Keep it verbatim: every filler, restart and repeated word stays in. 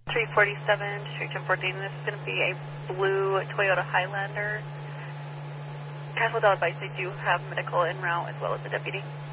three forty-seven, District ten fourteen. This is going to be a blue Toyota Highlander. Castle Del Advice, they do have medical en route as well as a deputy.